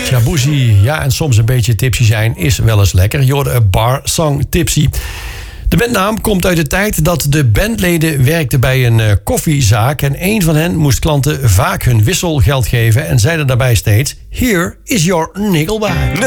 Shabuzi, ja, en soms een beetje tipsy zijn is wel eens lekker. Je hoorde een bar song Tipsy. De bandnaam komt uit de tijd dat de bandleden werkten bij een koffiezaak en een van hen moest klanten vaak hun wisselgeld geven en zeiden daarbij steeds: Here is your nickelback.